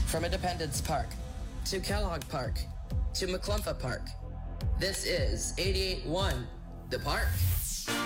From Independence Park to Kellogg Park to McClumpha Park, this is 88.1 The Park.